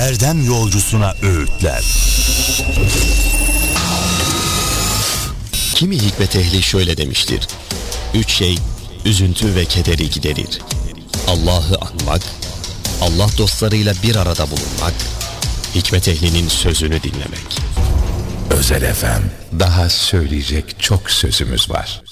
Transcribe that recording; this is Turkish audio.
erdem yolcusuna öğütler. Kimi hikmet ehli şöyle demiştir: 3 şey üzüntü ve kederi giderir: Allah'ı anmak, Allah dostlarıyla bir arada bulunmak, hikmet ehlinin sözünü dinlemek. Özel FM, daha söyleyecek çok sözümüz var.